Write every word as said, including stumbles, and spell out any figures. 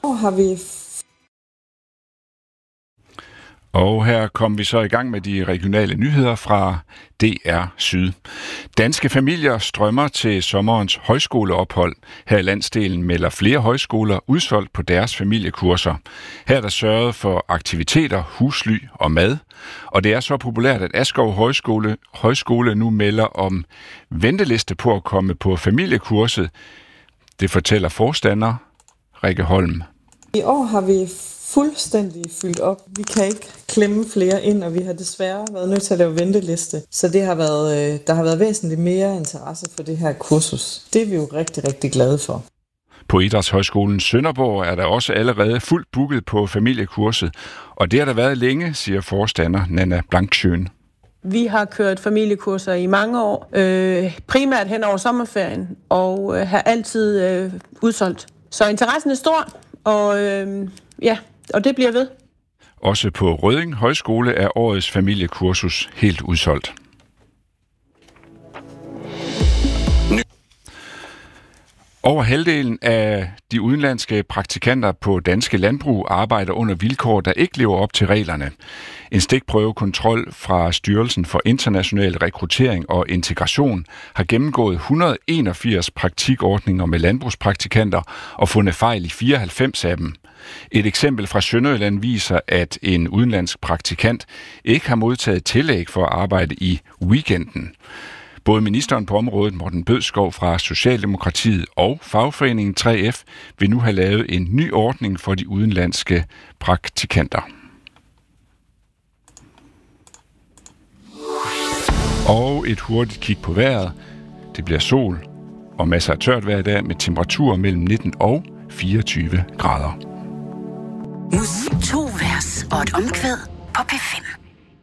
Har vi Og her kom vi så i gang med de regionale nyheder fra D R Syd. Danske familier strømmer til sommerens højskoleophold. Her i landsdelen melder flere højskoler udsolgt på deres familiekurser. Her er der sørget for aktiviteter, husly og mad. Og det er så populært, at Askov Højskole, Højskole nu melder om venteliste på at komme på familiekurset. Det fortæller forstander Rikke Holm. I år har vi fuldstændig fyldt op. Vi kan ikke klemme flere ind, og vi har desværre været nødt til at lave venteliste. Så det har været, der har været væsentligt mere interesse for det her kursus. Det er vi jo rigtig, rigtig glade for. På Idrætshøjskolen Sønderborg er der også allerede fuldt booket på familiekurset, og det har der været længe, siger forstander Nanna Blanksjøen. Vi har kørt familiekurser i mange år, øh, primært hen over sommerferien, og øh, har altid øh, udsolgt. Så interessen er stor, og øh, ja, og det bliver ved. Også på Rødding Højskole er årets familiekursus helt udsolgt. Over halvdelen af de udenlandske praktikanter på danske landbrug arbejder under vilkår, der ikke lever op til reglerne. En stikprøvekontrol fra Styrelsen for International Rekruttering og Integration har gennemgået et hundrede og enogfirs praktikordninger med landbrugspraktikanter og fundet fejl i fireoghalvfems af dem. Et eksempel fra Sønderjylland viser, at en udenlandsk praktikant ikke har modtaget tillæg for at arbejde i weekenden. Både ministeren på området, Morten Bødskov fra Socialdemokratiet og fagforeningen tre F, vil nu have lavet en ny ordning for de udenlandske praktikanter. Og et hurtigt kig på vejret. Det bliver sol og masser af tørt hver dag med temperaturer mellem nitten og fireogtyve grader. Musik, to vers og et omkvæd på P fem.